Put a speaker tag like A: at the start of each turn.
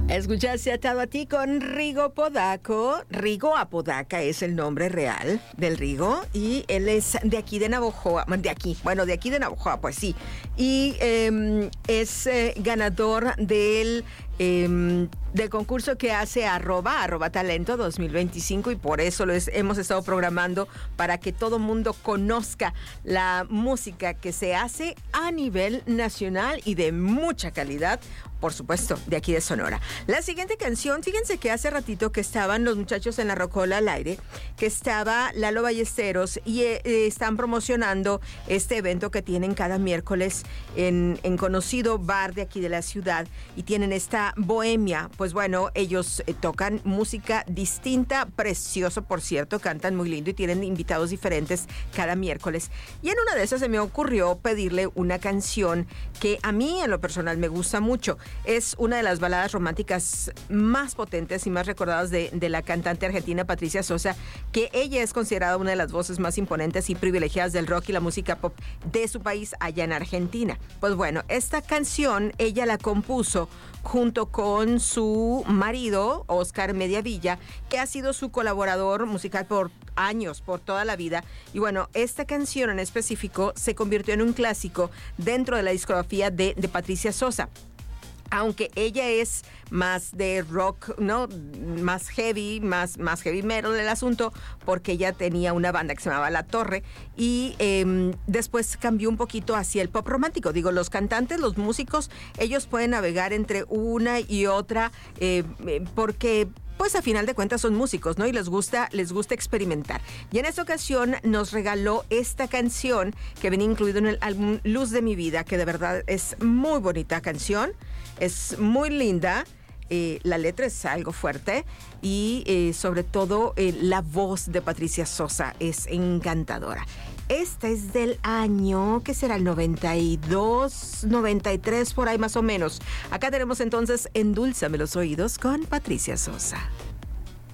A: Escuchaste Atado a ti con Rigo Apodaca. Rigo Apodaca es el nombre real del Rigo y él es de aquí de Navojoa, de aquí de Navojoa, pues sí. Y es ganador del concurso que hace arroba talento 2025 y por eso hemos estado programando para que todo mundo conozca la música que se hace a nivel nacional y de mucha calidad, por supuesto, de aquí de Sonora. La siguiente canción, fíjense que hace ratito que estaban los muchachos en la Rocola al aire, que estaba Lalo Ballesteros y están promocionando este evento que tienen cada miércoles en conocido bar de aquí de la ciudad y tienen esta bohemia. Pues bueno, ellos tocan música distinta, precioso por cierto, cantan muy lindo y tienen invitados diferentes cada miércoles. Y en una de esas se me ocurrió pedirle una canción que a mí en lo personal me gusta mucho. Es una de las baladas románticas más potentes y más recordadas de la cantante argentina Patricia Sosa, que ella es considerada una de las voces más imponentes y privilegiadas del rock y la música pop de su país allá en Argentina. Pues bueno, esta canción ella la compuso junto con su marido, Oscar Mediavilla, que ha sido su colaborador musical por años, por toda la vida. Y bueno, esta canción en específico se convirtió en un clásico dentro de la discografía de Patricia Sosa. Aunque ella es más de rock, ¿no? Más heavy metal el asunto, porque ella tenía una banda que se llamaba La Torre y después cambió un poquito hacia el pop romántico. Digo, los cantantes, los músicos, ellos pueden navegar entre una y otra porque pues a final de cuentas son músicos, ¿no? Y les gusta experimentar. Y en esta ocasión nos regaló esta canción que venía incluido en el álbum Luz de mi vida, que de verdad es muy bonita canción, es muy linda. La letra es algo fuerte y sobre todo la voz de Patricia Sosa es encantadora. Esta es del año, ¿qué será? El 92, 93, por ahí más o menos. Acá tenemos entonces Endúlzame los oídos con Patricia Sosa.